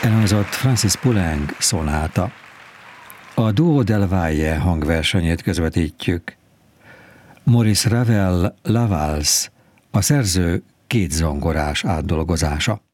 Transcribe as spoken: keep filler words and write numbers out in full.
Elhangzott Francis Poulenc szonáta. A Duo del Valle hangversenyét közvetítjük. Maurice Ravel La Valse, a szerző két zongorás átdolgozása.